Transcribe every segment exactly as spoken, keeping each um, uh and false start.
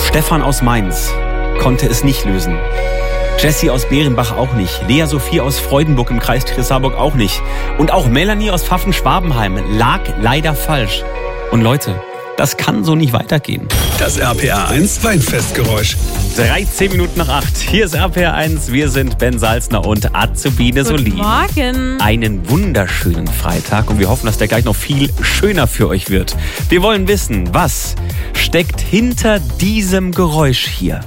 Stefan aus Mainz konnte es nicht lösen. Jessie aus Bärenbach auch nicht. Lea Sophie aus Freudenburg im Kreis Trier-Saarburg auch nicht. Und auch Melanie aus Pfaffen-Schwabenheim lag leider falsch. Und Leute, das kann so nicht weitergehen. Das R P R eins Weinfestgeräusch. dreizehn Minuten nach acht. Hier ist R P R eins. Wir sind Ben Salzner und Azubine Solin. Guten Morgen. Einen wunderschönen Freitag und wir hoffen, dass der gleich noch viel schöner für euch wird. Wir wollen wissen, was steckt hinter diesem Geräusch hier?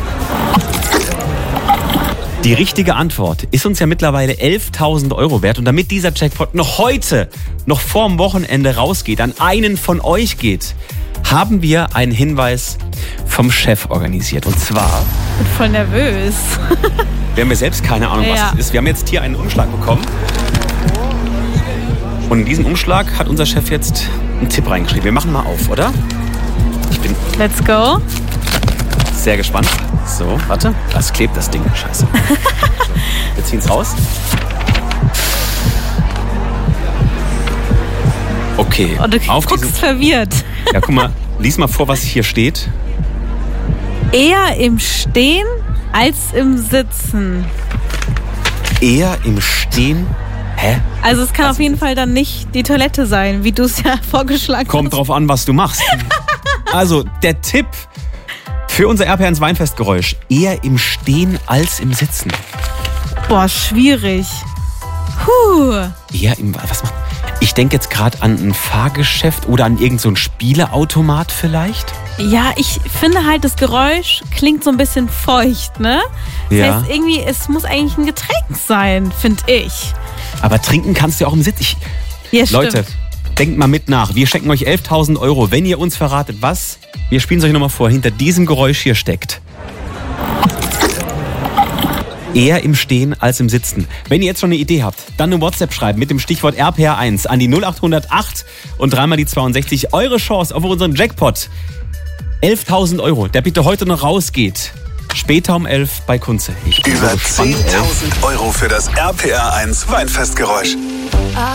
Die richtige Antwort ist uns ja mittlerweile elftausend Euro wert. Und damit dieser Jackpot noch heute, noch vorm Wochenende rausgeht, an einen von euch geht, haben wir einen Hinweis vom Chef organisiert. Und zwar... Ich bin voll nervös. Wir haben ja selbst keine Ahnung, was Ja. es ist. Wir haben jetzt hier einen Umschlag bekommen. Und in diesen Umschlag hat unser Chef jetzt einen Tipp reingeschrieben. Wir machen mal auf, oder? Ich bin Let's go. sehr gespannt. So, warte. Das klebt das Ding. Scheiße. Wir ziehen es raus. Okay. Und du Auf guckst diesen, verwirrt. ja, guck mal. Lies mal vor, was hier steht. Eher im Stehen als im Sitzen. Eher im Stehen. Hä? Also es kann auf jeden Fall dann nicht die Toilette sein, wie du es ja vorgeschlagen Kommt hast. drauf an, was du machst. Also, der Tipp für unser R P R eins Weinfestgeräusch. Eher im Stehen als im Sitzen. Boah, schwierig. Puh. Eher im... Was macht... Ich denke jetzt gerade an ein Fahrgeschäft oder an irgend so ein Spieleautomat vielleicht. Ja, ich finde halt, das Geräusch klingt so ein bisschen feucht, ne? Das Ja. heißt irgendwie, es muss eigentlich ein Getränk sein, finde ich. Aber trinken kannst du ja auch im Sitz. Ich, Ja, stimmt. Leute, denkt mal mit nach. Wir schenken euch elftausend Euro, wenn ihr uns verratet, was, wir spielen es euch nochmal vor, hinter diesem Geräusch hier steckt. Eher im Stehen als im Sitzen. Wenn ihr jetzt schon eine Idee habt, dann eine WhatsApp schreiben mit dem Stichwort R P R eins an die null acht null acht und dreimal die zweiundsechzig. Eure Chance auf unseren Jackpot. elftausend Euro, der bitte heute noch rausgeht. Später um elf bei Kunze. Ich bin so Über gespannt, ey. zehntausend Euro für das R P R eins Weinfestgeräusch.